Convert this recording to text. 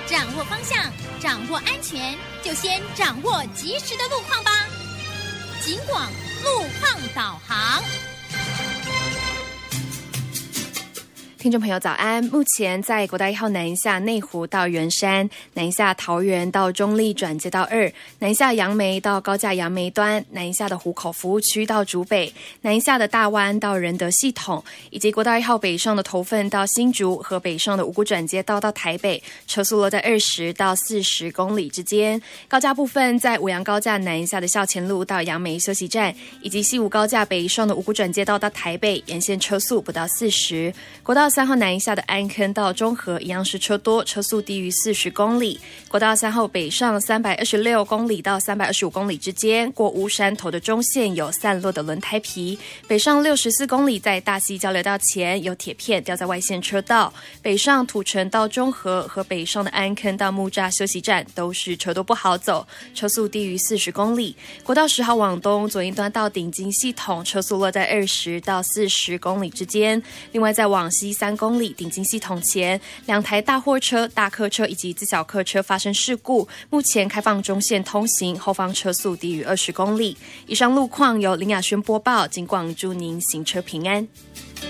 掌握方向，掌握安全，就先掌握及时的路况吧。警广路况导航。 听众朋友早安，目前在国道1号南下内湖到圆山，南下桃园到中立转接道2，南下杨梅到高架杨梅端，南下的湖口服务区到竹北，南下的大湾到仁德系统，以及国道1号北上的头份到新竹和北上的五股转接道到台北，车速落在20到40公里之间。高架部分在五杨高架南下的校前路到杨梅休息站，以及西武高架北上的五股转接道到台北，沿线车速不到40。国道3号南下的安坑到中和一样是车多，车速低于40公里。国道3号北上326公里到325公里之间，过乌山头的中线有散落的轮胎皮。北上64公里在大溪交流道前有铁片掉在外线车道。北上土城到中和和北上的安坑到木栅休息站都是车多不好走，车速低于40公里。国道10号往东左营端到顶金系统，车速落在20到40公里之间。另外在往西3公里顶金系统前，两台大货车、大客车以及自小客车发生事故，目前开放中线通行，后方车速低于20公里。以上路况由林雅轩播报，警广祝您行车平安。